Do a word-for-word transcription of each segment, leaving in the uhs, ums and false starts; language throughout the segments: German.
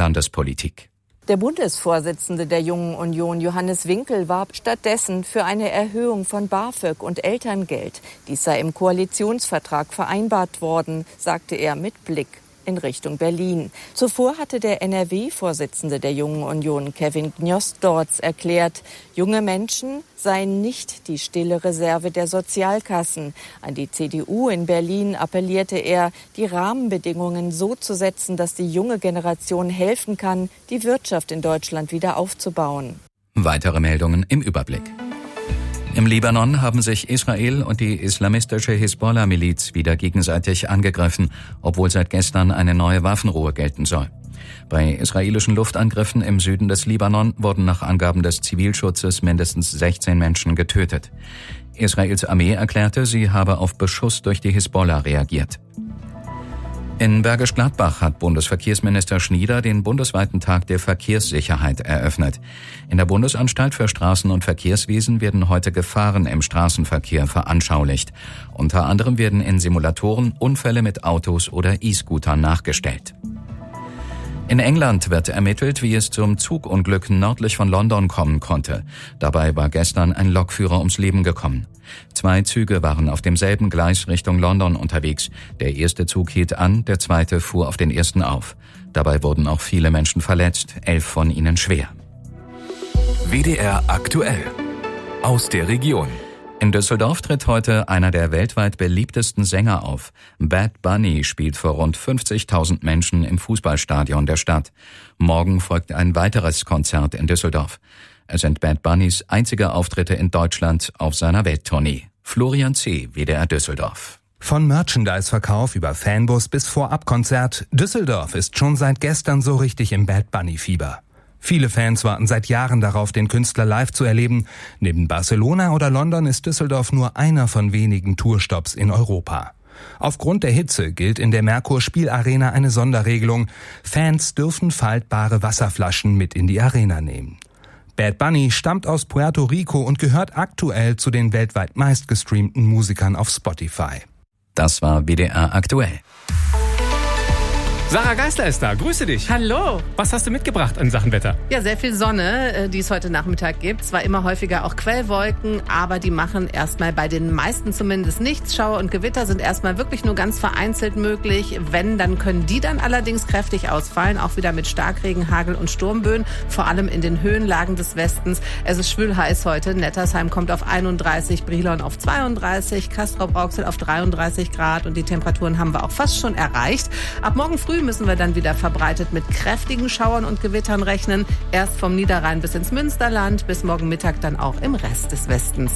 Landespolitik. Der Bundesvorsitzende der Jungen Union, Johannes Winkel, warb stattdessen für eine Erhöhung von BAföG und Elterngeld. Dies sei im Koalitionsvertrag vereinbart worden, sagte er mit Blick in Richtung Berlin. Zuvor hatte der N R W-Vorsitzende der Jungen Union, Kevin Gnosdorz, erklärt, junge Menschen seien nicht die stille Reserve der Sozialkassen. An die C D U in Berlin appellierte er, die Rahmenbedingungen so zu setzen, dass die junge Generation helfen kann, die Wirtschaft in Deutschland wieder aufzubauen. Weitere Meldungen im Überblick. Im Libanon haben sich Israel und die islamistische Hisbollah-Miliz wieder gegenseitig angegriffen, obwohl seit gestern eine neue Waffenruhe gelten soll. Bei israelischen Luftangriffen im Süden des Libanon wurden nach Angaben des Zivilschutzes mindestens sechzehn Menschen getötet. Israels Armee erklärte, sie habe auf Beschuss durch die Hisbollah reagiert. In Bergisch Gladbach hat Bundesverkehrsminister Schnieder den bundesweiten Tag der Verkehrssicherheit eröffnet. In der Bundesanstalt für Straßen- und Verkehrswesen werden heute Gefahren im Straßenverkehr veranschaulicht. Unter anderem werden in Simulatoren Unfälle mit Autos oder E-Scootern nachgestellt. In England wird ermittelt, wie es zum Zugunglück nördlich von London kommen konnte. Dabei war gestern ein Lokführer ums Leben gekommen. Zwei Züge waren auf demselben Gleis Richtung London unterwegs. Der erste Zug hielt an, der zweite fuhr auf den ersten auf. Dabei wurden auch viele Menschen verletzt, elf von ihnen schwer. W D R aktuell aus der Region. In Düsseldorf tritt heute einer der weltweit beliebtesten Sänger auf. Bad Bunny spielt vor rund fünfzigtausend Menschen im Fußballstadion der Stadt. Morgen folgt ein weiteres Konzert in Düsseldorf. Es sind Bad Bunnys einzige Auftritte in Deutschland auf seiner Welttournee. Florian C., W D R Düsseldorf. Von Merchandise-Verkauf über Fanbus bis Vorabkonzert, Düsseldorf ist schon seit gestern so richtig im Bad Bunny-Fieber. Viele Fans warten seit Jahren darauf, den Künstler live zu erleben. Neben Barcelona oder London ist Düsseldorf nur einer von wenigen Tourstops in Europa. Aufgrund der Hitze gilt in der Merkur Spielarena eine Sonderregelung. Fans dürfen faltbare Wasserflaschen mit in die Arena nehmen. Bad Bunny stammt aus Puerto Rico und gehört aktuell zu den weltweit meistgestreamten Musikern auf Spotify. Das war W D R aktuell. Sarah Geisler ist da. Grüße dich. Hallo. Was hast du mitgebracht in Sachen Wetter? Ja, sehr viel Sonne, die es heute Nachmittag gibt. Zwar immer häufiger auch Quellwolken, aber die machen erstmal bei den meisten zumindest nichts. Schauer und Gewitter sind erstmal wirklich nur ganz vereinzelt möglich. Wenn, dann können die dann allerdings kräftig ausfallen. Auch wieder mit Starkregen, Hagel und Sturmböen. Vor allem in den Höhenlagen des Westens. Es ist schwül heiß heute. Nettersheim kommt auf einunddreißig, Brilon auf zweiunddreißig, Castrop-Rauxel auf dreiunddreißig Grad. Und die Temperaturen haben wir auch fast schon erreicht. Ab morgen früh müssen wir dann wieder verbreitet mit kräftigen Schauern und Gewittern rechnen. Erst vom Niederrhein bis ins Münsterland, bis morgen Mittag dann auch im Rest des Westens.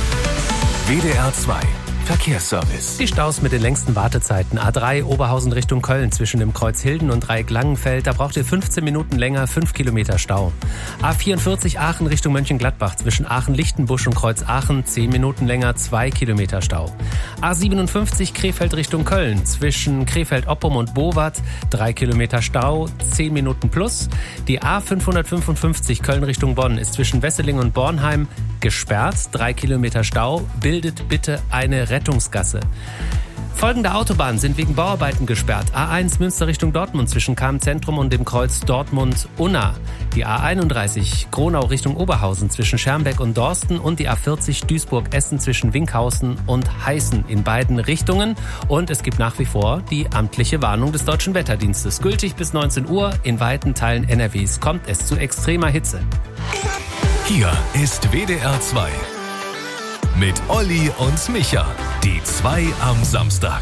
W D R zwei Verkehrsservice. Die Staus mit den längsten Wartezeiten. A drei Oberhausen Richtung Köln zwischen dem Kreuz Hilden und Dreieck Langenfeld. Da braucht ihr fünfzehn Minuten länger, fünf Kilometer Stau. A vierundvierzig Aachen Richtung Mönchengladbach zwischen Aachen-Lichtenbusch und Kreuz Aachen. zehn Minuten länger, zwei Kilometer Stau. A siebenundfünfzig Krefeld Richtung Köln zwischen Krefeld-Oppum und Bowat. drei Kilometer Stau, zehn Minuten plus. Die A fünfhundertfünfundfünfzig Köln Richtung Bonn ist zwischen Wesseling und Bornheim gesperrt. drei Kilometer Stau. Bildet bitte eine Rettungsgasse. Folgende Autobahnen sind wegen Bauarbeiten gesperrt. A eins Münster Richtung Dortmund zwischen Cham-Zentrum und dem Kreuz Dortmund-Unna. Die A einunddreißig Gronau Richtung Oberhausen zwischen Schermbeck und Dorsten und die A vierzig Duisburg-Essen zwischen Winkhausen und Heißen in beiden Richtungen. Und es gibt nach wie vor die amtliche Warnung des Deutschen Wetterdienstes. Gültig bis neunzehn Uhr. In weiten Teilen N R Ws kommt es zu extremer Hitze. Hier ist W D R zwei. Mit Olli und Micha. Die zwei am Samstag.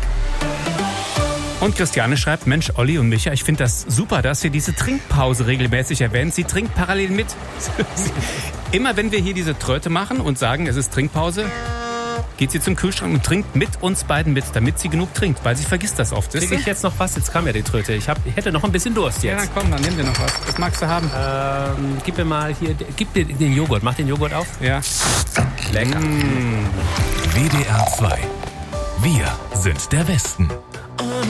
Und Christiane schreibt, Mensch, Olli und Micha, ich finde das super, dass ihr diese Trinkpause regelmäßig erwähnt. Sie trinkt parallel mit. Immer wenn wir hier diese Tröte machen und sagen, es ist Trinkpause, geht sie zum Kühlschrank und trinkt mit uns beiden mit, damit sie genug trinkt, weil sie vergisst das oft. Kriege ich jetzt noch was? Jetzt kam ja die Tröte. Ich, hab, ich hätte noch ein bisschen Durst jetzt. Ja, dann komm, dann nimm dir noch was. Was magst du haben? Ähm, gib mir mal hier, gib dir den Joghurt. Mach den Joghurt auf. Ja. Lecker. W D R zwei. Wir sind der Westen.